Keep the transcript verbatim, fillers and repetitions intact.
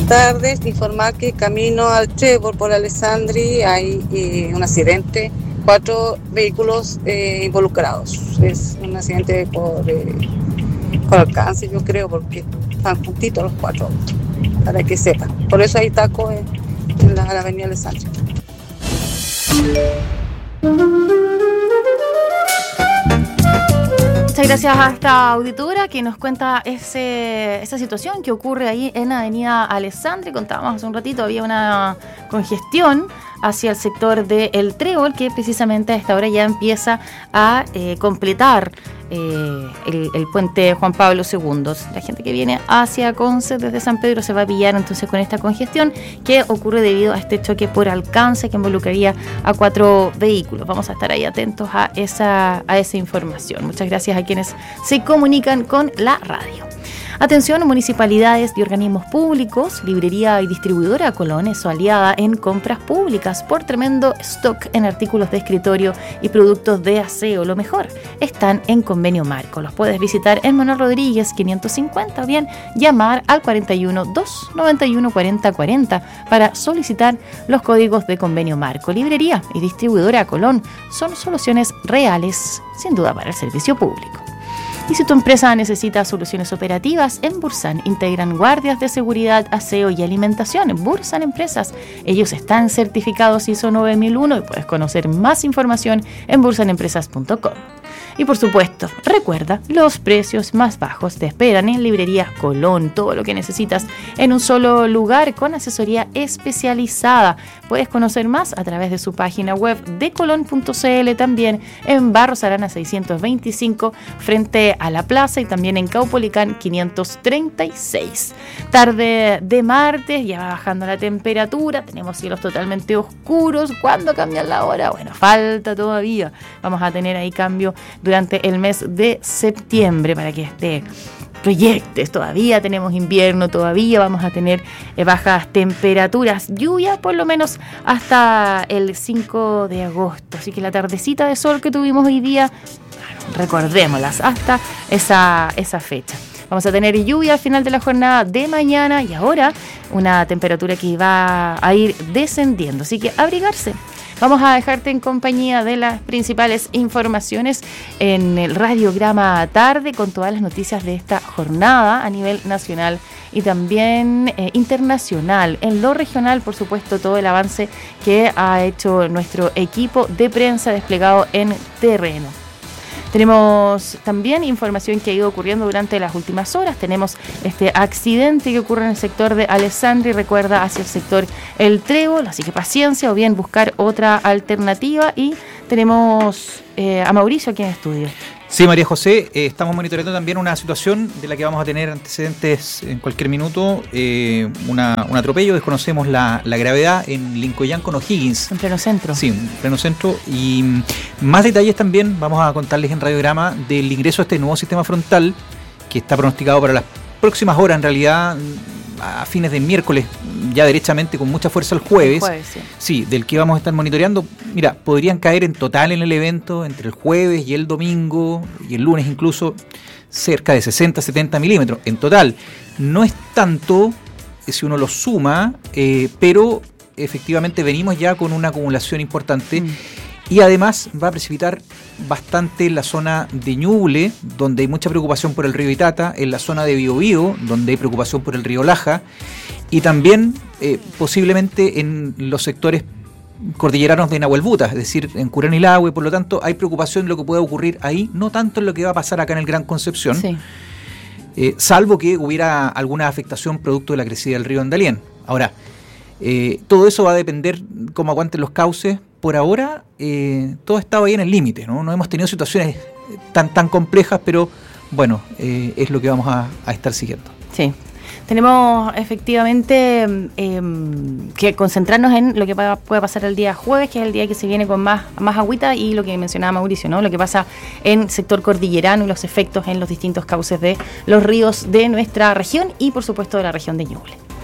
tardes. Informar que camino al Trébol por Alessandri hay eh, un accidente, cuatro vehículos eh, involucrados. Es un accidente por, eh, por alcance, yo creo, porque están juntitos los cuatro autos, para que sepan. Por eso hay taco en, en la, la avenida Alessandri. Muchas gracias a esta auditora que nos cuenta ese, esa situación que ocurre ahí en la avenida Alessandri. Contábamos hace un ratito, había una congestión hacia el sector de El Trébol, que precisamente a esta hora ya empieza a eh, completar eh, el, el puente Juan Pablo segundo. La gente que viene hacia Conce desde San Pedro se va a pillar entonces con esta congestión que ocurre debido a este choque por alcance que involucraría a cuatro vehículos. Vamos a estar ahí atentos a esa, a esa información. Muchas gracias a quienes se comunican con la radio. Atención, municipalidades y organismos públicos, librería y distribuidora Colón es su aliada en compras públicas por tremendo stock en artículos de escritorio y productos de aseo. Lo mejor, están en convenio marco. Los puedes visitar en Manuel Rodríguez quinientos cincuenta o bien llamar al cuarenta y uno, dos noventa y uno, cuarenta cuarenta para solicitar los códigos de convenio marco. Librería y distribuidora Colón son soluciones reales, sin duda, para el servicio público. Y si tu empresa necesita soluciones operativas, en Bursan integran guardias de seguridad, aseo y alimentación. Bursan Empresas, ellos están certificados I S O nueve mil uno y puedes conocer más información en bursan empresas punto com. Y por supuesto, recuerda, los precios más bajos te esperan en Librería Colón. Todo lo que necesitas en un solo lugar con asesoría especializada. Puedes conocer más a través de su página web de colón punto c l, también en Barros Arana seiscientos veinticinco frente a la plaza y también en Caupolicán quinientos treinta y seis. Tarde de martes, ya va bajando la temperatura, tenemos cielos totalmente oscuros. ¿Cuándo cambian la hora? Bueno, falta todavía. Vamos a tener ahí cambio durante el mes de septiembre para que esté proyectes. Todavía tenemos invierno, todavía vamos a tener eh, bajas temperaturas, lluvia por lo menos hasta el cinco de agosto. Así que la tardecita de sol que tuvimos hoy día, recordémoslas hasta esa, esa fecha. Vamos a tener lluvia al final de la jornada de mañana y ahora una temperatura que va a ir descendiendo. Así que abrigarse. Vamos a dejarte en compañía de las principales informaciones en el radiograma tarde con todas las noticias de esta jornada a nivel nacional y también eh, internacional. En lo regional, por supuesto, todo el avance que ha hecho nuestro equipo de prensa desplegado en terreno. Tenemos también información que ha ido ocurriendo durante las últimas horas. Tenemos este accidente que ocurre en el sector de Alessandri, recuerda, hacia el sector El Trébol, así que paciencia o bien buscar otra alternativa. Y tenemos eh, a Mauricio aquí en estudio. Sí, María José, eh, estamos monitoreando también una situación de la que vamos a tener antecedentes en cualquier minuto, eh, una, un atropello, desconocemos la, la gravedad en Lincoln con O'Higgins. En pleno centro. Sí, en pleno centro. Y más detalles también vamos a contarles en radiograma del ingreso a este nuevo sistema frontal que está pronosticado para las próximas horas, en realidad a fines de miércoles, ya derechamente con mucha fuerza el jueves. El jueves sí. sí, del que vamos a estar monitoreando. Mira, podrían caer en total en el evento entre el jueves y el domingo y el lunes incluso cerca de sesenta, setenta milímetros. En total, no es tanto si uno lo suma, eh, pero efectivamente venimos ya con una acumulación importante. Mm. Y además va a precipitar bastante en la zona de Ñuble, donde hay mucha preocupación por el río Itata, en la zona de Biobío, donde hay preocupación por el río Laja, y también eh, posiblemente en los sectores cordilleranos de Nahuelbuta, es decir, en Curanilahue. Por lo tanto, hay preocupación en lo que pueda ocurrir ahí, no tanto en lo que va a pasar acá en el Gran Concepción, sí. eh, salvo que hubiera alguna afectación producto de la crecida del río Andalién. Ahora, eh, todo eso va a depender cómo aguanten los cauces. Por ahora, eh, todo estaba ahí en el límite, ¿no? No hemos tenido situaciones tan tan complejas, pero bueno, eh, es lo que vamos a, a estar siguiendo. Sí. Tenemos efectivamente eh, que concentrarnos en lo que puede pasar el día jueves, que es el día que se viene con más, más agüita, y lo que mencionaba Mauricio, ¿no? Lo que pasa en el sector cordillerano y los efectos en los distintos cauces de los ríos de nuestra región y por supuesto de la región de Ñuble.